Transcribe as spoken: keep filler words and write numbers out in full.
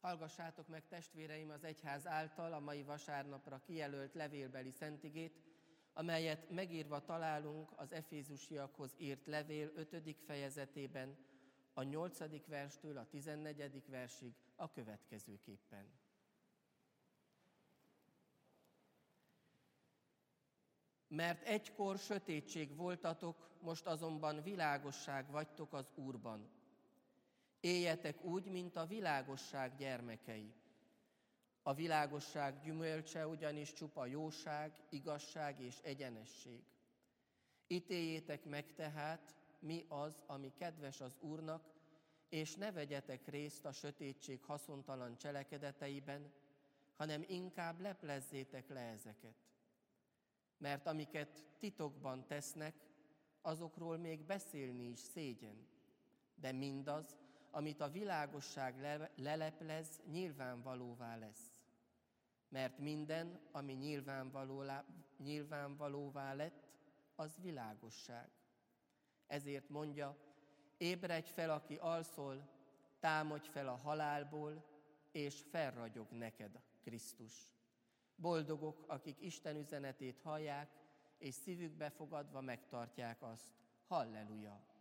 Hallgassátok meg, testvéreim, az egyház által a mai vasárnapra kijelölt levélbeli szentigét, amelyet megírva találunk az Efézusiakhoz írt levél ötödik fejezetében, a nyolcadik verstől a tizennegyedik versig a következőképpen. Mert egykor sötétség voltatok, most azonban világosság vagytok az Úrban. Éljetek úgy, mint a világosság gyermekei. A világosság gyümölcse ugyanis csupa jóság, igazság és egyenesség. Ítéljétek meg tehát, mi az, ami kedves az Úrnak, és ne vegyetek részt a sötétség haszontalan cselekedeteiben, hanem inkább leplezzétek le ezeket. Mert amiket titokban tesznek, azokról még beszélni is szégyen, de mindaz, amit a világosság leleplez, nyilvánvalóvá lesz. Mert minden, ami nyilvánvalóvá, nyilvánvalóvá lett, az világosság. Ezért mondja, ébredj fel, aki alszol, támadj fel a halálból, és felragyog neked Krisztus. Boldogok, akik Isten üzenetét hallják, és szívükbe fogadva megtartják azt. Halleluja!